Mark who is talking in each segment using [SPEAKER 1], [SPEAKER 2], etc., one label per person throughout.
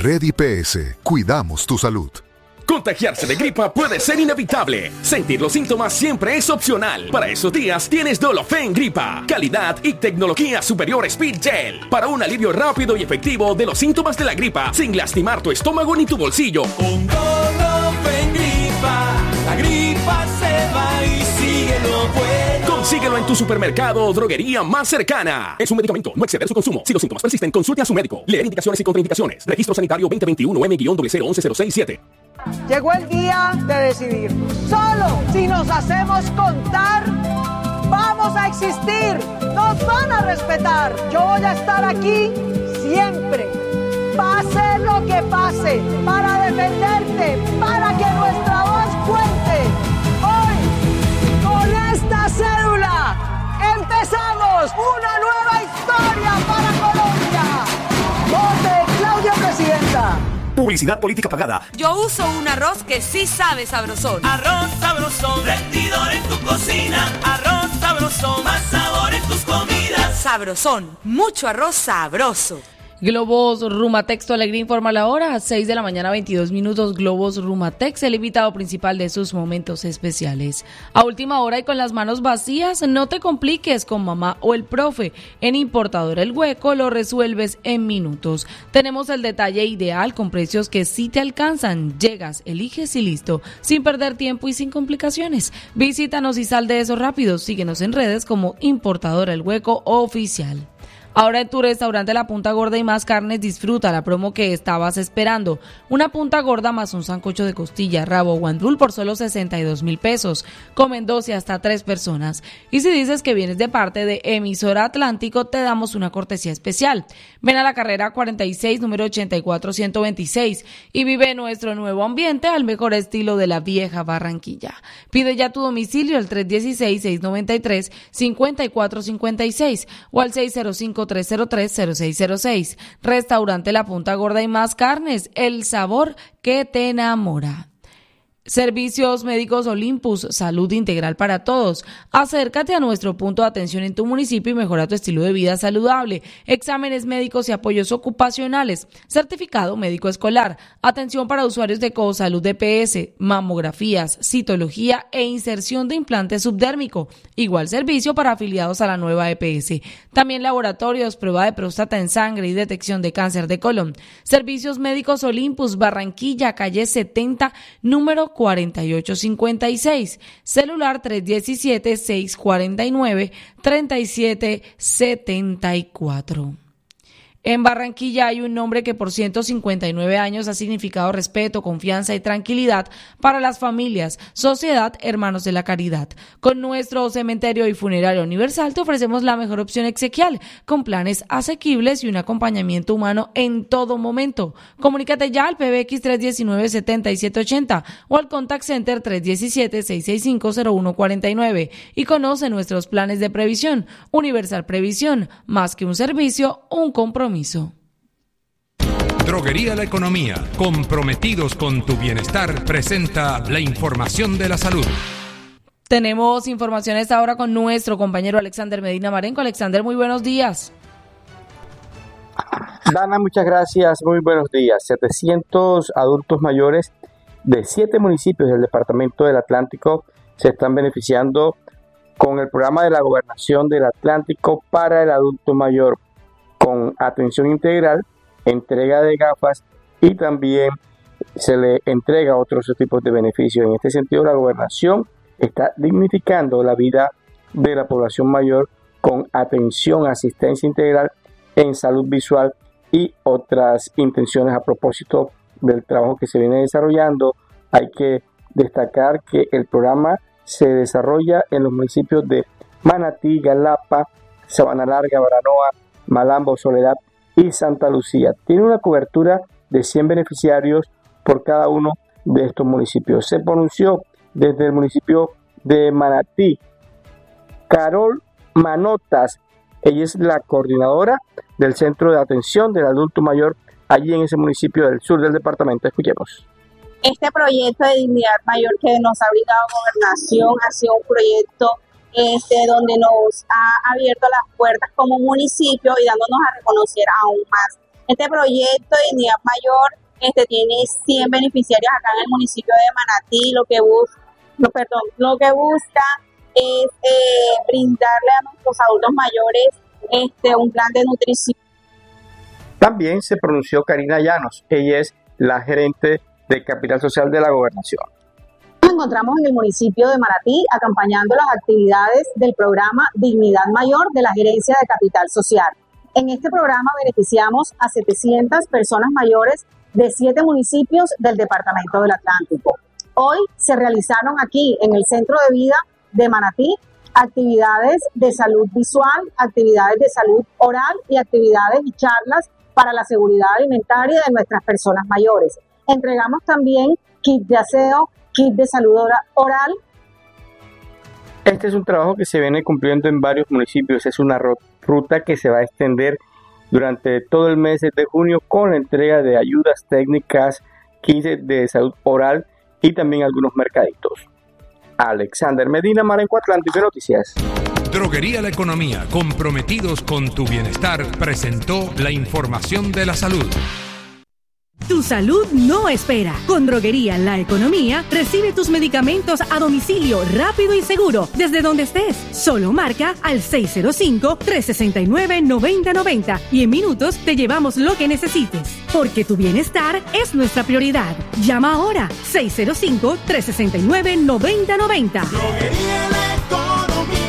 [SPEAKER 1] Red IPS, cuidamos tu salud.
[SPEAKER 2] Contagiarse de gripa puede ser inevitable. Sentir los síntomas siempre es opcional. Para esos días tienes Dolofen Gripa. Calidad y tecnología superior Speed Gel. Para un alivio rápido y efectivo de los síntomas de la gripa, sin lastimar tu estómago ni tu bolsillo.
[SPEAKER 3] Con Dolofen Gripa, la gripa se va y sigue lo bueno.
[SPEAKER 2] Consíguelo en tu supermercado o droguería más cercana. Es un medicamento, no exceder su consumo. Si los síntomas persisten, consulte a su médico. Leer indicaciones y contraindicaciones. Registro Sanitario 2021 M-01067.
[SPEAKER 4] Llegó el día de decidir. Solo si nos hacemos contar, vamos a existir. Nos van a respetar. Yo voy a estar aquí siempre. Pase lo que pase, para defenderte, para que nuestra voz cuente. Hoy, con esta cédula, empezamos una nueva historia para Colombia. Vote Claudia Presidenta.
[SPEAKER 2] Publicidad política pagada.
[SPEAKER 5] Yo uso un arroz que sí sabe sabrosón.
[SPEAKER 3] Arroz sabrosón, rendidor en tu cocina. Arroz sabrosón, más sabor en tus comidas.
[SPEAKER 5] Sabrosón, mucho arroz sabroso.
[SPEAKER 6] Globos Rumatex, tu alegría informa la hora, 6 de la mañana, 22 minutos. Globos Rumatex, el invitado principal de sus momentos especiales. A última hora y con las manos vacías, no te compliques con mamá o el profe. En Importadora El Hueco lo resuelves en minutos. Tenemos el detalle ideal con precios que sí te alcanzan. Llegas, eliges y listo, sin perder tiempo y sin complicaciones. Visítanos y sal de eso rápido. Síguenos en redes como Importadora El Hueco Oficial. Ahora en tu restaurante La Punta Gorda y Más Carnes disfruta la promo que estabas esperando. Una punta gorda más un sancocho de costilla, rabo o andul por solo 62,000 pesos. Comen 12 hasta 3 personas. Y si dices que vienes de parte de Emisora Atlántico, te damos una cortesía especial. Ven a la carrera 46, número 84126 y vive nuestro nuevo ambiente al mejor estilo de la vieja Barranquilla. Pide ya tu domicilio al 316-693-5456 o al 605-303-0606. Restaurante La Punta Gorda y Más Carnes, el sabor que te enamora. Servicios Médicos Olympus, salud integral para todos. Acércate a nuestro punto de atención en tu municipio y mejora tu estilo de vida saludable. Exámenes médicos y apoyos ocupacionales. Certificado médico escolar. Atención para usuarios de Cosalud DPS. Mamografías, citología e inserción de implante subdérmico. Igual servicio para afiliados a la nueva EPS. También laboratorios, prueba de próstata en sangre y detección de cáncer de colon. Servicios Médicos Olympus, Barranquilla, calle 70, número 4856, celular 317-649-3774. En Barranquilla hay un nombre que por 159 años ha significado respeto, confianza y tranquilidad para las familias, Sociedad Hermanos de la Caridad. Con nuestro cementerio y funerario universal te ofrecemos la mejor opción exequial, con planes asequibles y un acompañamiento humano en todo momento. Comunícate ya al PBX 319-7780 o al Contact Center 317-665-0149 y conoce nuestros planes de previsión. Universal Previsión, más que un servicio, un compromiso.
[SPEAKER 7] Droguería La Economía, comprometidos con tu bienestar, presenta la información de la salud.
[SPEAKER 6] Tenemos información a esta hora con nuestro compañero Alexander Medina Marenco. Alexander, muy buenos días.
[SPEAKER 8] Dana, muchas gracias. Muy buenos días. 700 adultos mayores de 7 municipios del departamento del Atlántico se están beneficiando con el programa de la Gobernación del Atlántico para el adulto mayor, con atención integral, entrega de gafas y también se le entrega otros tipos de beneficios. En este sentido, la gobernación está dignificando la vida de la población mayor con atención, asistencia integral en salud visual y otras intenciones. A propósito del trabajo que se viene desarrollando, hay que destacar que el programa se desarrolla en los municipios de Manatí, Galapa, Sabana Larga, Baranoa, Malambo, Soledad y Santa Lucía. Tiene una cobertura de 100 beneficiarios por cada uno de estos municipios. Se pronunció desde el municipio de Manatí Carol Manotas. Ella es la coordinadora del Centro de Atención del Adulto Mayor allí en ese municipio del sur del departamento. Escuchemos.
[SPEAKER 9] Este proyecto de dignidad mayor que nos ha brindado Gobernación ha sido un proyecto donde nos ha abierto las puertas como municipio y dándonos a reconocer aún más Este proyecto de dignidad mayor tiene 100 beneficiarios acá en el municipio de Manatí. Lo que busca es brindarle a nuestros adultos mayores un plan de nutrición.
[SPEAKER 8] También se pronunció Karina Llanos, ella es la gerente de Capital Social de la Gobernación.
[SPEAKER 9] Nos encontramos en el municipio de Manatí acompañando las actividades del programa Dignidad Mayor de la Gerencia de Capital Social. En este programa beneficiamos a 700 personas mayores de 7 municipios del departamento del Atlántico. Hoy se realizaron aquí en el Centro de Vida de Manatí actividades de salud visual, actividades de salud oral y actividades y charlas para la seguridad alimentaria de nuestras personas mayores. Entregamos también kit de aseo, kit de salud oral.
[SPEAKER 8] Este es un trabajo que se viene cumpliendo en varios municipios. Es una ruta que se va a extender durante todo el mes de junio con la entrega de ayudas técnicas, kits de salud oral y también algunos mercaditos. Alexander Medina, Marenco Atlántico Noticias.
[SPEAKER 7] Droguería La Economía, comprometidos con tu bienestar, presentó la información de la salud.
[SPEAKER 10] Tu salud no espera. Con Droguería La Economía, recibe tus medicamentos a domicilio rápido y seguro desde donde estés. Solo marca al 605-369-9090 y en minutos te llevamos lo que necesites. Porque tu bienestar es nuestra prioridad. Llama ahora 605-369-9090.
[SPEAKER 3] Droguería La Economía.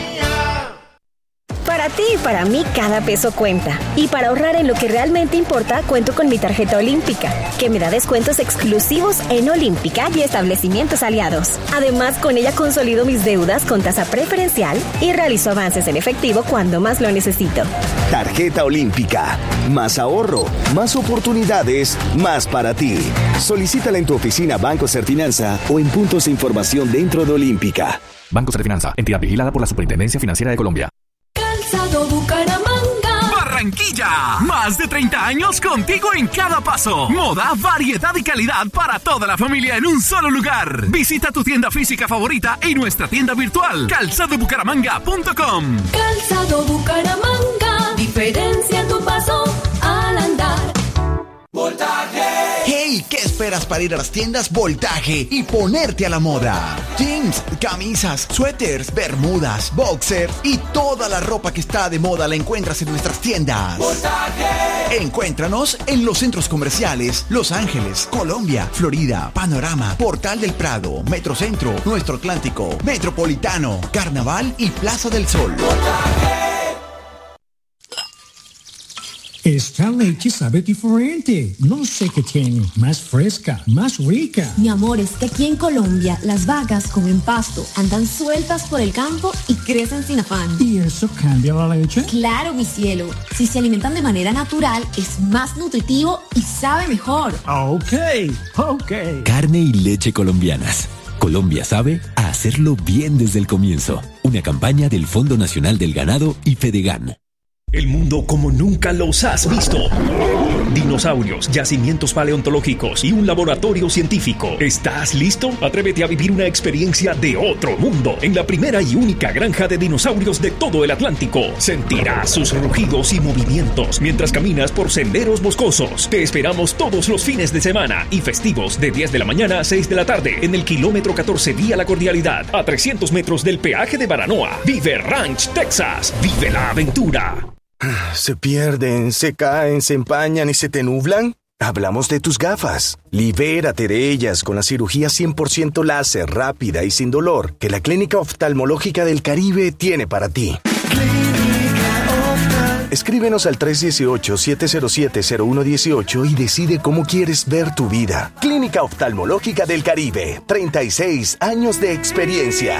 [SPEAKER 11] Para ti y para mí cada peso cuenta. Y para ahorrar en lo que realmente importa, cuento con mi tarjeta Olímpica, que me da descuentos exclusivos en Olímpica y establecimientos aliados. Además, con ella consolido mis deudas con tasa preferencial y realizo avances en efectivo cuando más lo necesito.
[SPEAKER 12] Tarjeta Olímpica. Más ahorro, más oportunidades, más para ti. Solicítala en tu oficina Banco Serfinanza o en puntos de información dentro de Olímpica.
[SPEAKER 13] Banco Serfinanza, entidad vigilada por la Superintendencia Financiera de Colombia.
[SPEAKER 14] Calzado Bucaramanga.
[SPEAKER 2] Barranquilla, más de 30 años contigo en cada paso. Moda, variedad y calidad para toda la familia en un solo lugar. Visita tu tienda física favorita y nuestra tienda virtual, calzadobucaramanga.com.
[SPEAKER 14] Calzado Bucaramanga, diferencia tu paso al andar.
[SPEAKER 15] Voltaje. Hey, ¿qué esperas para ir a las tiendas Voltaje y ponerte a la moda? Jeans, camisas, suéteres, bermudas, boxer y toda la ropa que está de moda la encuentras en nuestras tiendas. Voltaje. Encuéntranos en los centros comerciales Los Ángeles, Colombia, Florida, Panorama, Portal del Prado, Metrocentro, Nuestro Atlántico, Metropolitano, Carnaval y Plaza del Sol. Voltaje.
[SPEAKER 16] Esta leche sabe diferente. No sé qué tiene. Más fresca, más rica.
[SPEAKER 17] Mi amor, es que aquí en Colombia las vacas comen pasto, andan sueltas por el campo y crecen sin afán.
[SPEAKER 16] ¿Y eso cambia la leche?
[SPEAKER 17] Claro, mi cielo. Si se alimentan de manera natural, es más nutritivo y sabe mejor.
[SPEAKER 16] Ok.
[SPEAKER 18] Carne y leche colombianas. Colombia sabe a hacerlo bien desde el comienzo. Una campaña del Fondo Nacional del Ganado y Fedegan.
[SPEAKER 19] El mundo como nunca los has visto. Dinosaurios, yacimientos paleontológicos y un laboratorio científico. ¿Estás listo? Atrévete a vivir una experiencia de otro mundo en la primera y única granja de dinosaurios de todo el Atlántico. Sentirás sus rugidos y movimientos mientras caminas por senderos boscosos. Te esperamos todos los fines de semana y festivos de 10 de la mañana a 6 de la tarde en el kilómetro 14 vía La Cordialidad, a 300 metros del peaje de Baranoa. Vive Ranch, Texas. Vive la aventura.
[SPEAKER 12] ¿Se pierden, se caen, se empañan y se te nublan? Hablamos de tus gafas. Libérate de ellas con la cirugía 100% láser, rápida y sin dolor que la Clínica Oftalmológica del Caribe tiene para ti. Escríbenos al 318-707-0118 y decide cómo quieres ver tu vida. Clínica Oftalmológica del Caribe, 36 años de experiencia.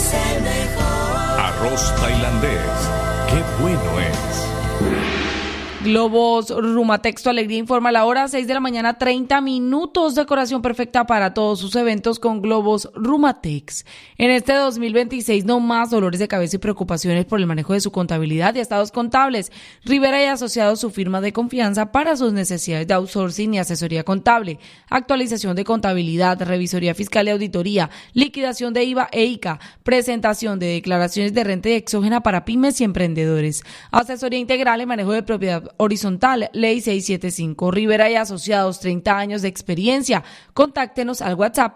[SPEAKER 7] Arroz tailandés, qué bueno es.
[SPEAKER 6] Globos Rumatexto Alegría informa la hora, 6 de la mañana, 30 minutos. Decoración perfecta para todos sus eventos con Globos Rumatex. En este 2026, no más dolores de cabeza y preocupaciones por el manejo de su contabilidad y estados contables. Rivera y Asociados, su firma de confianza para sus necesidades de outsourcing y asesoría contable, actualización de contabilidad, revisoría fiscal y auditoría, liquidación de IVA e ICA, presentación de declaraciones de renta y exógena para pymes y emprendedores, asesoría integral en manejo de propiedad horizontal, Ley 675. Rivera y Asociados, 30 años de experiencia. Contáctenos al WhatsApp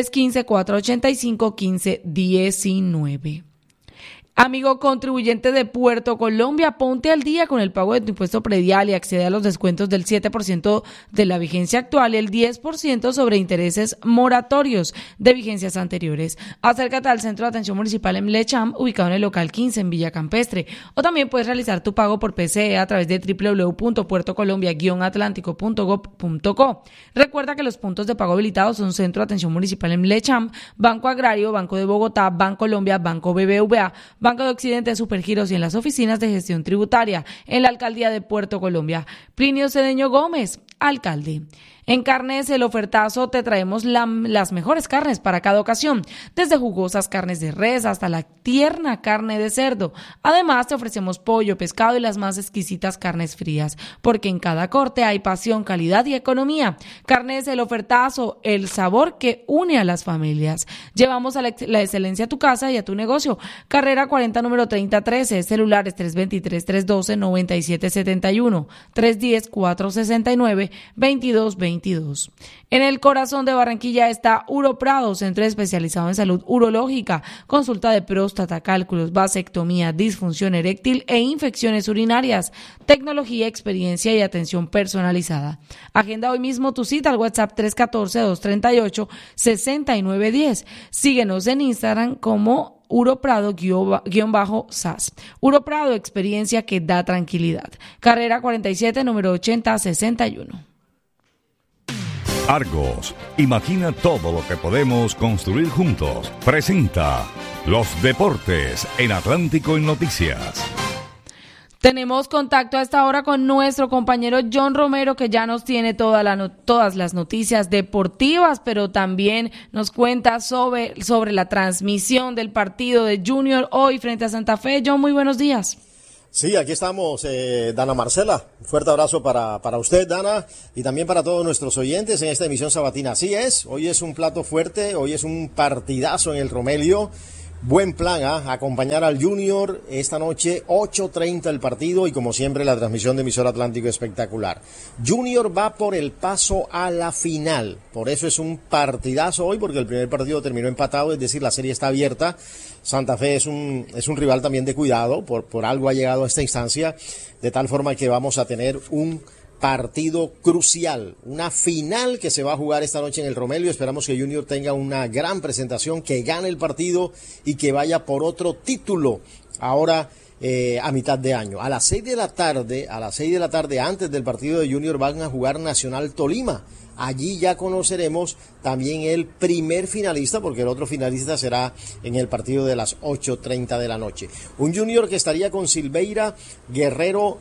[SPEAKER 6] 315-485-1519. Amigo contribuyente de Puerto Colombia, ponte al día con el pago de tu impuesto predial y accede a los descuentos del 7% de la vigencia actual y el 10% sobre intereses moratorios de vigencias anteriores. Acércate al Centro de Atención Municipal en Lecham, ubicado en el local 15 en Villa Campestre, o también puedes realizar tu pago por PCE a través de www.puertocolombia-atlántico.gov.co. Recuerda que los puntos de pago habilitados son Centro de Atención Municipal en Lecham, Banco Agrario, Banco de Bogotá, Bancolombia, Banco BBVA, Banco de Occidente, Supergiros y en las oficinas de gestión tributaria en la Alcaldía de Puerto Colombia. Plinio Cedeño Gómez, alcalde. En Carnes El Ofertazo te traemos las mejores carnes para cada ocasión, desde jugosas carnes de res hasta la tierna carne de cerdo. Además te ofrecemos pollo, pescado y las más exquisitas carnes frías, porque en cada corte hay pasión, calidad y economía. Carnes El Ofertazo, el sabor que une a las familias. Llevamos a la excelencia a tu casa y a tu negocio. Carrera 40, número 3013, celulares 323-312-9771, 310-469-2222. En el corazón de Barranquilla está Uroprado, centro especializado en salud urológica, consulta de próstata, cálculos, vasectomía, disfunción eréctil e infecciones urinarias, tecnología, experiencia y atención personalizada. Agenda hoy mismo tu cita al WhatsApp 314-238-6910. Síguenos en Instagram como Uroprado_SAS. Uroprado, experiencia que da tranquilidad. Carrera 47, número 8061.
[SPEAKER 20] Argos, imagina todo lo que podemos construir juntos. Presenta los deportes en Atlántico en Noticias.
[SPEAKER 6] Tenemos contacto a esta hora con nuestro compañero John Romero, que ya nos tiene todas las noticias deportivas, pero también nos cuenta sobre la transmisión del partido de Junior hoy frente a Santa Fe. John, muy buenos días.
[SPEAKER 21] Sí, aquí estamos, Dana Marcela. Un fuerte abrazo para usted, Dana, y también para todos nuestros oyentes en esta emisión sabatina. Así es, hoy es un plato fuerte, hoy es un partidazo en el Romelio. Buen plan, acompañar al Junior esta noche, 8:30 el partido y como siempre la transmisión de Emisora Atlántico espectacular. Junior va por el paso a la final, por eso es un partidazo hoy, porque el primer partido terminó empatado, es decir, la serie está abierta. Santa Fe es un rival también de cuidado, por algo ha llegado a esta instancia, de tal forma que vamos a tener un partido crucial, una final que se va a jugar esta noche en el Romelio. Esperamos que Junior tenga una gran presentación, que gane el partido y que vaya por otro título ahora a mitad de año. A las 6 de la tarde, antes del partido de Junior, van a jugar Nacional Tolima. Allí ya conoceremos también el primer finalista, porque el otro finalista será en el partido de las 8:30 de la noche. Un Junior que estaría con Silveira, Guerrero,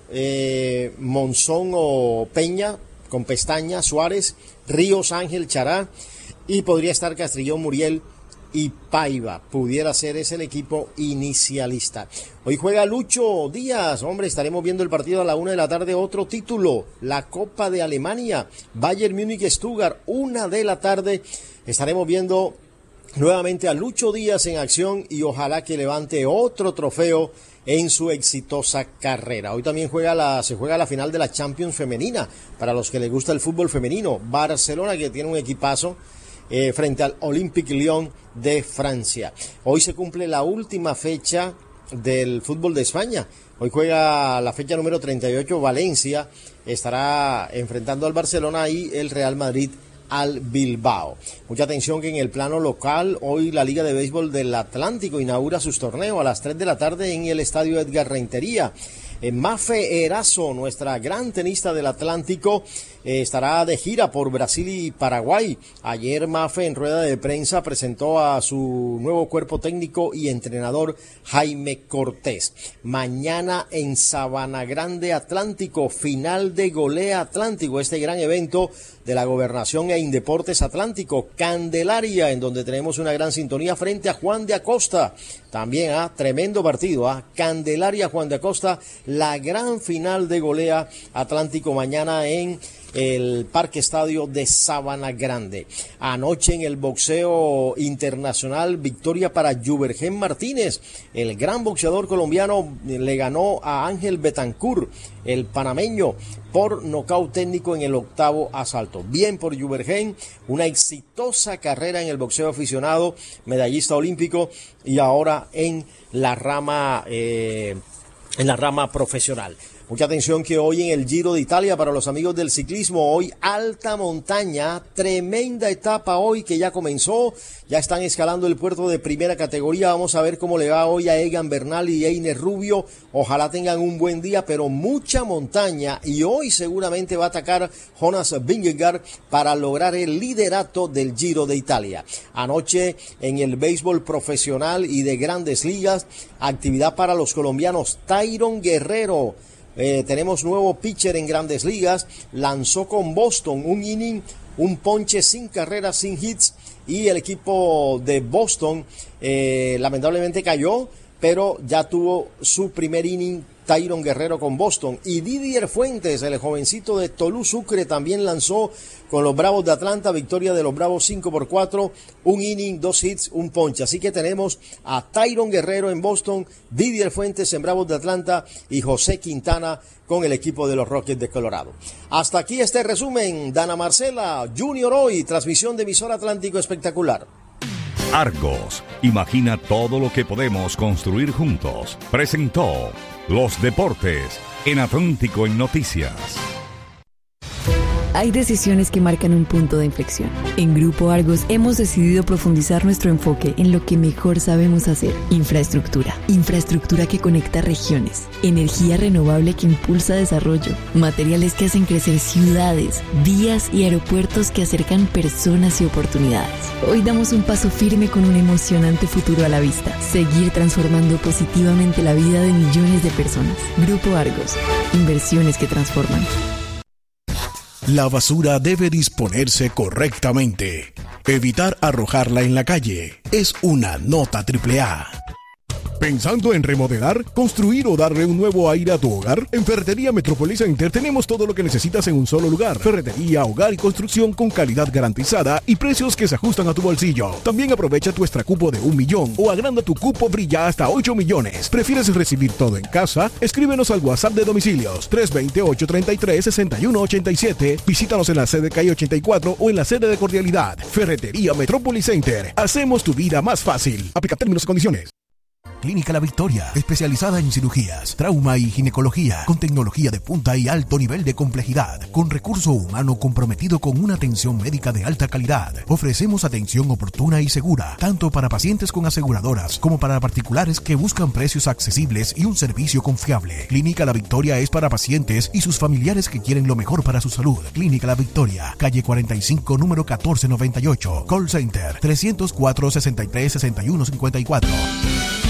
[SPEAKER 21] Monzón o Peña, con Pestaña, Suárez, Ríos, Ángel, Chará, y podría estar Castrillón, Muriel y Paiva. Pudiera ser ese el equipo inicialista. Hoy juega Lucho Díaz, hombre, estaremos viendo el partido a la 1 de la tarde, otro título, la Copa de Alemania, Bayern Múnich-Stuttgart, 1 de la tarde, estaremos viendo nuevamente a Lucho Díaz en acción y ojalá que levante otro trofeo en su exitosa carrera. Hoy también se juega la final de la Champions femenina, para los que les gusta el fútbol femenino, Barcelona, que tiene un equipazo, frente al Olympique Lyon de Francia. Hoy se cumple la última fecha del fútbol de España. Hoy juega la fecha número 38, Valencia estará enfrentando al Barcelona y el Real Madrid al Bilbao. Mucha atención que en el plano local, hoy la Liga de Béisbol del Atlántico inaugura sus torneos a las 3 de la tarde en el Estadio Edgar Rentería. Mafe Erazo, nuestra gran tenista del Atlántico, estará de gira por Brasil y Paraguay. Ayer Mafe en rueda de prensa presentó a su nuevo cuerpo técnico y entrenador Jaime Cortés. Mañana en Sabana Grande Atlántico, final de Golea Atlántico, este gran evento de la Gobernación e Indeportes Atlántico, Candelaria, en donde tenemos una gran sintonía frente a Juan de Acosta. También tremendo partido, Candelaria, Juan de Acosta, la gran final de Golea Atlántico mañana en el Parque Estadio de Sabana Grande. Anoche en el boxeo internacional, victoria para Juvergen Martínez. El gran boxeador colombiano le ganó a Ángel Betancourt, el panameño, por nocaut técnico en el 8º asalto. Bien por Juvergen, una exitosa carrera en el boxeo aficionado, medallista olímpico y ahora en la rama profesional. Mucha atención que hoy en el Giro de Italia para los amigos del ciclismo, hoy alta montaña, tremenda etapa hoy que ya comenzó, ya están escalando el puerto de primera categoría. Vamos a ver cómo le va hoy a Egan Bernal y Einer Rubio, ojalá tengan un buen día, pero mucha montaña, y hoy seguramente va a atacar Jonas Vingegaard para lograr el liderato del Giro de Italia. Anoche en el béisbol profesional y de grandes ligas, actividad para los colombianos. Tyron Guerrero, tenemos nuevo pitcher en grandes ligas, lanzó con Boston un inning, un ponche, sin carreras, sin hits, y el equipo de Boston lamentablemente cayó, pero ya tuvo su primer inning Tyron Guerrero con Boston. Y Didier Fuentes, el jovencito de Tolú Sucre, también lanzó con los Bravos de Atlanta, victoria de los Bravos 5-4, un inning, 2 hits, un ponche. Así que tenemos a Tyron Guerrero en Boston, Didier Fuentes en Bravos de Atlanta y José Quintana con el equipo de los Rockies de Colorado. Hasta aquí este resumen. Dana Marcela, Junior hoy, transmisión de Emisora Atlántico Espectacular.
[SPEAKER 20] Argos, imagina todo lo que podemos construir juntos. Presentó Los Deportes en Atlántico en Noticias.
[SPEAKER 1] Hay decisiones que marcan un punto de inflexión. En Grupo Argos hemos decidido profundizar nuestro enfoque en lo que mejor sabemos hacer: infraestructura. Infraestructura que conecta regiones, energía renovable que impulsa desarrollo, materiales que hacen crecer ciudades, vías y aeropuertos que acercan personas y oportunidades. Hoy damos un paso firme con un emocionante futuro a la vista: seguir transformando positivamente la vida de millones de personas. Grupo Argos, inversiones que transforman.
[SPEAKER 22] La basura debe disponerse correctamente. Evitar arrojarla en la calle es una nota AAA. ¿Pensando en remodelar, construir o darle un nuevo aire a tu hogar? En Ferretería Metrópolis Center tenemos todo lo que necesitas en un solo lugar. Ferretería, hogar y construcción con calidad garantizada y precios que se ajustan a tu bolsillo. También aprovecha tu extra cupo de 1 millón o agranda tu cupo Brilla hasta 8 millones. ¿Prefieres recibir todo en casa? Escríbenos al WhatsApp de domicilios 320-833-6187. Visítanos en la sede Calle 84 o en la sede de Cordialidad. Ferretería Metrópolis Center. Hacemos tu vida más fácil. Aplica términos y condiciones. Clínica La Victoria, especializada en cirugías, trauma y ginecología, con tecnología de punta y alto nivel de complejidad, con recurso humano comprometido con una atención médica de alta calidad. Ofrecemos atención oportuna y segura, tanto para pacientes con aseguradoras como para particulares que buscan precios accesibles y un servicio confiable. Clínica La Victoria es para pacientes y sus familiares que quieren lo mejor para su salud. Clínica La Victoria, calle 45, número 1498, call center 304-63-6154.